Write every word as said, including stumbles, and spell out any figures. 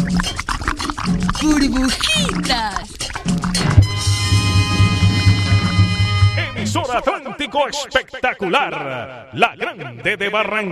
Burbujitas. Emisora Atlántico Espectacular, la grande de Barranquilla.